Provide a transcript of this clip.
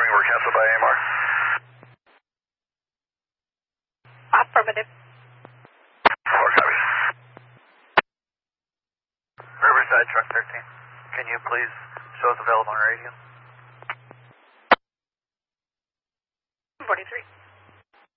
calling were canceled by AMR. Affirmative. 4 copies. Riverside Truck 13. Can you please show us available on radio?